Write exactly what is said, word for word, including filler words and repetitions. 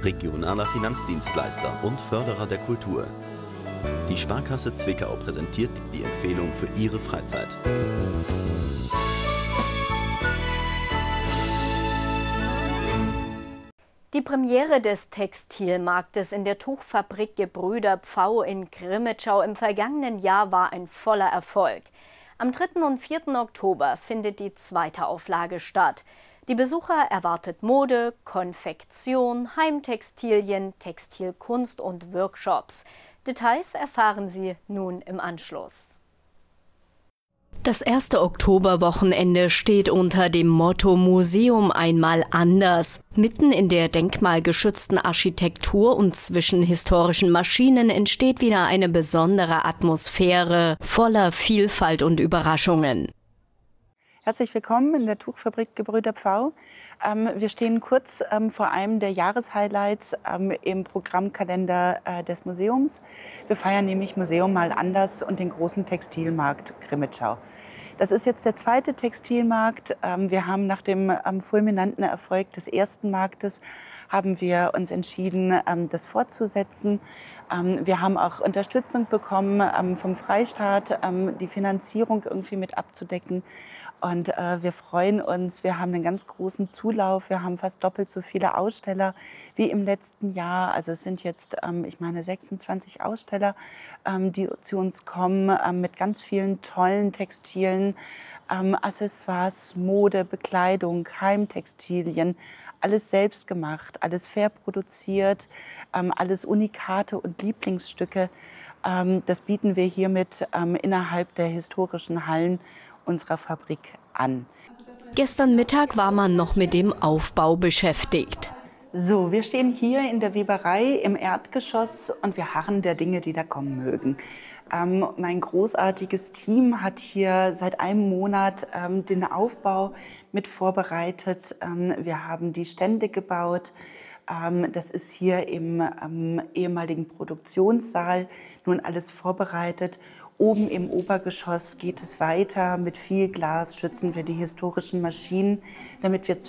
regionaler Finanzdienstleister und Förderer der Kultur. Die Sparkasse Zwickau präsentiert die Empfehlung für Ihre Freizeit. Die Premiere des Textilmarktes in der Tuchfabrik Gebrüder Pfau in Grimmitschau im vergangenen Jahr war ein voller Erfolg. Am dritten und vierten Oktober findet die zweite Auflage statt. Die Besucher erwartet Mode, Konfektion, Heimtextilien, Textilkunst und Workshops. Details erfahren Sie nun im Anschluss. Das erste Oktoberwochenende steht unter dem Motto Museum einmal anders. Mitten in der denkmalgeschützten Architektur und zwischen historischen Maschinen entsteht wieder eine besondere Atmosphäre voller Vielfalt und Überraschungen. Herzlich willkommen in der Tuchfabrik Gebrüder Pfau. Ähm, wir stehen kurz ähm, vor einem der Jahreshighlights ähm, im Programmkalender äh, des Museums. Wir feiern nämlich Museum mal anders und den großen Textilmarkt Grimmitschau. Das ist jetzt der zweite Textilmarkt. Ähm, wir haben nach dem ähm, fulminanten Erfolg des ersten Marktes haben wir uns entschieden, ähm, das fortzusetzen. Ähm, wir haben auch Unterstützung bekommen ähm, vom Freistaat, ähm, die Finanzierung irgendwie mit abzudecken. Und äh, wir freuen uns, wir haben einen ganz großen Zulauf, wir haben fast doppelt so viele Aussteller wie im letzten Jahr. Also es sind jetzt, ähm, ich meine, sechsundzwanzig Aussteller, ähm, die zu uns kommen ähm, mit ganz vielen tollen Textilien, ähm, Accessoires, Mode, Bekleidung, Heimtextilien. Alles selbst gemacht, alles fair produziert, ähm, alles Unikate und Lieblingsstücke. Ähm, das bieten wir hiermit ähm, innerhalb der historischen Hallen unserer Fabrik an. Gestern Mittag war man noch mit dem Aufbau beschäftigt. So, wir stehen hier in der Weberei im Erdgeschoss und wir harren der Dinge, die da kommen mögen. Ähm, mein großartiges Team hat hier seit einem Monat ähm, den Aufbau mit vorbereitet. Ähm, wir haben die Stände gebaut. Ähm, das ist hier im ähm, ehemaligen Produktionssaal nun alles vorbereitet. Oben im Obergeschoss geht es weiter. Mit viel Glas schützen wir die historischen Maschinen, damit wir